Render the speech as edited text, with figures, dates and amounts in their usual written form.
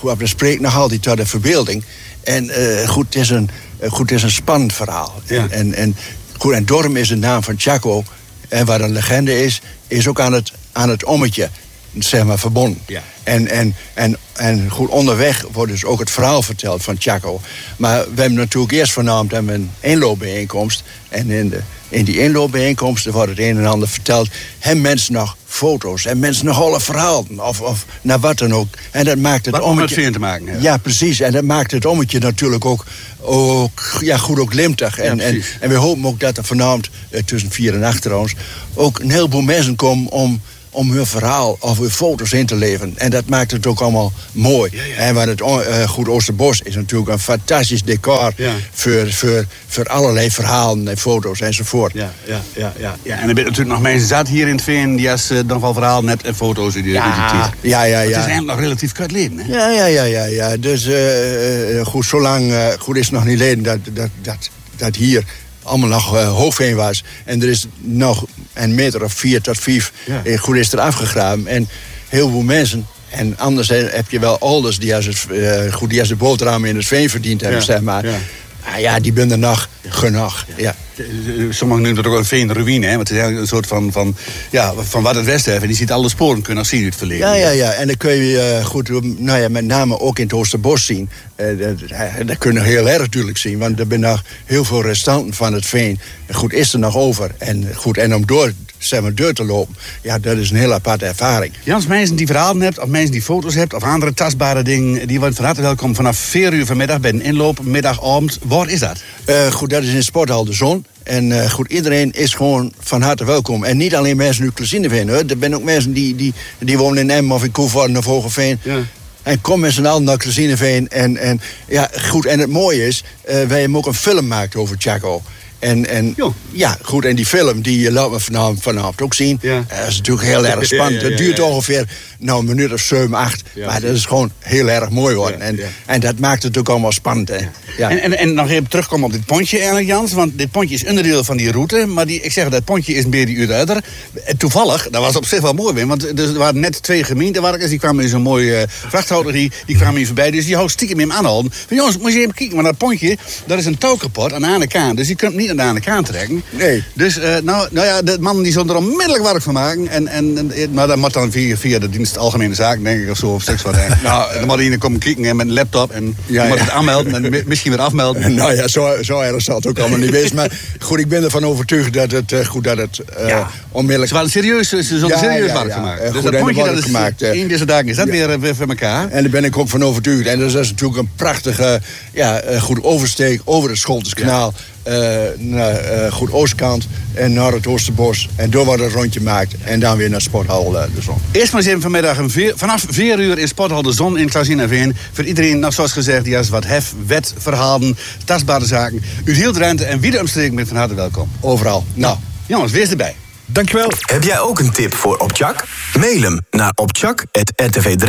dat spreekt nog altijd tot de verbeelding. En het is een spannend verhaal. Ja. En daarom is de naam van Chaco, en wat een legende is ook aan het ommetje, zeg maar, verbonden. Ja. En goed, onderweg wordt dus ook het verhaal verteld van Chaco. Maar we hebben natuurlijk eerst vanavond een inloopbijeenkomst. En in die inloopbijeenkomst wordt het een en ander verteld. Hebben mensen nog foto's en mensen nog alle verhalen of naar wat dan ook. En dat maakt het ommetje... Wat met te maken hebben. Ja, precies. En dat maakt het ommetje natuurlijk ook glimtig. En we hopen ook dat er vanavond tussen 4 en 8 trouwens ook een heleboel mensen komen om hun verhaal of hun foto's in te leveren. En dat maakt het ook allemaal mooi. Ja. En want het Goed Oosterbos is natuurlijk een fantastisch decor voor allerlei verhalen en foto's enzovoort. Ja. En er zijn natuurlijk nog mensen zat hier in het veen die als nog wel verhalen hebt en foto's in die Ja. Het is eigenlijk nog relatief kort leven, hè? Ja. Dus goed, zolang goed is het nog niet leden dat hier allemaal nog hoogveen was. En er is nog een meter of 4 tot 5 goed is er afgegraven. En heel veel mensen. En anders heb je wel ouders die als de boterham in het veen verdiend hebben, zeg maar. Ja, die ben er nog genoeg. Ja. Sommigen noemen het ook een veenruïne, hè? Want het is eigenlijk een soort van wat het Westen heeft. En die ziet alle sporen kunnen zien in het verleden. Ja. En dan kun je met name ook in het Oosterbos zien. Dat kun je heel erg duidelijk zien. Want er zijn nog heel veel restanten van het veen. Goed, is er nog over. En om door te lopen, ja, dat is een heel aparte ervaring. Jans, mensen die verhalen hebt, of mensen die foto's hebt, of andere tastbare dingen, die worden van harte welkom vanaf 4 uur vanmiddag bij een inloop, middagavond. Waar is dat? Goed, dat is in Sporthal de Zon. En iedereen is gewoon van harte welkom. En niet alleen mensen uit Klezineveen, hoor. Er zijn ook mensen die wonen in Emmen of in Koevoorden of Hogeveen. Ja. En kom met z'n allen naar Klezineveen. En het mooie is, wij hebben ook een film gemaakt over Chaco. En die film die laten we vanavond ook zien. Ja. Dat is natuurlijk heel erg spannend. Het duurt ongeveer een minuut of 7, 8. Ja, maar dat is gewoon heel erg mooi worden. En dat maakt het ook allemaal spannend. Hè. Ja. En nog even terugkomen op dit pontje eigenlijk, Jans. Want dit pontje is onderdeel van die route. Maar dat pontje is een beetje uurder. Toevallig, dat was op zich wel mooi. Want er waren net 2 gemeentewerkers. Die kwamen in zo'n mooie vrachthouder. Die kwamen hier voorbij. Dus die houdt stiekem in aanhouden. Van jongens, moet je even kijken. Maar dat pontje, dat is een touwkapot aan de ene kant. Dus je kunt hem niet aan de kant trekken. Nee. Dus de man die zal er onmiddellijk werk van maken. Maar dat moet dan via de dienst Algemene Zaken, denk ik, of zo. Of seks wat. Dan moet iedereen komen kijken met een laptop. En je moet het aanmelden en misschien weer afmelden. Nou ja, zo erg zal het ook allemaal niet wezen. Maar goed, ik ben ervan overtuigd dat het onmiddellijk... Ze waren serieus werk gemaakt. Dus dat pontje dat is gemaakt. Eén deze dagen is dat weer voor elkaar. En daar ben ik ook van overtuigd. En dat is natuurlijk een prachtige goed oversteek over het Scholtenskanaal. Naar goed oostkant en naar het Oosterbos. En door wat een rondje maakt. En dan weer naar Sporthal de Zon. Eerst maar eens even vanmiddag vanaf 4 uur in Sporthal de Zon in Klezineveen. Voor iedereen, nog zoals gezegd, die als wat hef, wet, verhalen, tastbare zaken. Uit heel Drenthe en wie de omstreken met van harte welkom. Overal. Nou, jongens, wees erbij. Dankjewel. Heb jij ook een tip voor Opchak? Mail hem naar opchak@rtv